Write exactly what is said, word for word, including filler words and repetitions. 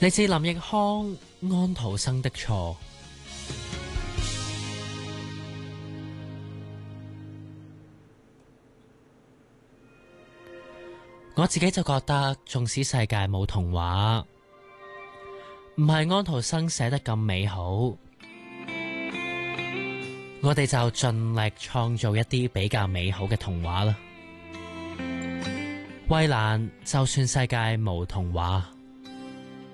嚟自林奕匡安徒生的錯。我自己就覺得，縱使世界冇童話，唔係安徒生寫得咁美好，我哋就盡力創造一啲比較美好嘅童話啦。衛蘭，就算世界冇童話。